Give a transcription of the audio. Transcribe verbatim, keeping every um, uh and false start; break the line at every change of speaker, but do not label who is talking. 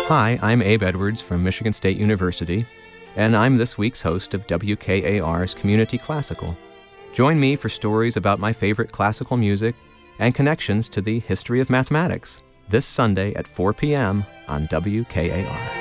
Hi, I'm Abe Edwards from Michigan State University, and I'm this week's host of W K A R's Community Classical. Join me for stories about my favorite classical music and connections to the history of mathematics this Sunday at four p.m. on W K A R.